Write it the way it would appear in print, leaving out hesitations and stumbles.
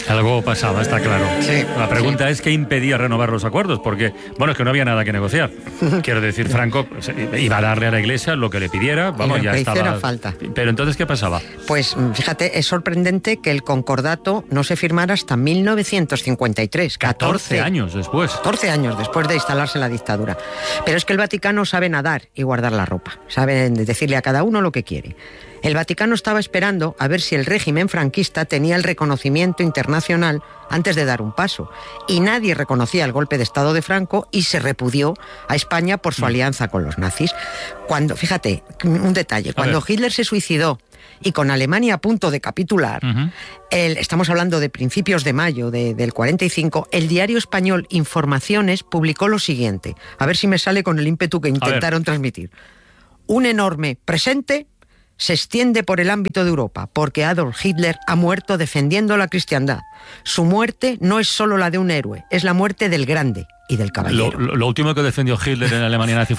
Algo pasaba, está claro. Sí, La pregunta es qué impedía renovar los acuerdos, porque, bueno, es que no había nada que negociar. Quiero decir, Franco iba a darle a la Iglesia lo que le pidiera, vamos, ya estaba. Hiciera falta. Pero entonces, ¿qué pasaba? Pues fíjate, es sorprendente que el concordato no se firmara hasta 1953. 14 años después. 14 años después de instalarse la dictadura. Pero es que el Vaticano sabe nadar y guardar la ropa. Sabe decirle a cada uno lo que quiere. El Vaticano estaba esperando a ver si el régimen franquista tenía el reconocimiento internacional antes de dar un paso. Y nadie reconocía el golpe de Estado de Franco y se repudió a España por su alianza con los nazis. Cuando, fíjate, un detalle, cuando Hitler se suicidó y con Alemania a punto de capitular, estamos hablando de principios de mayo del 45, el diario español Informaciones publicó lo siguiente. A ver si me sale con el ímpetu que intentaron transmitir. Un enorme presente se extiende por el ámbito de Europa, porque Adolf Hitler ha muerto defendiendo la cristiandad. Su muerte no es solo la de un héroe, es la muerte del grande y del caballero. Lo último que defendió Hitler en Alemania nazi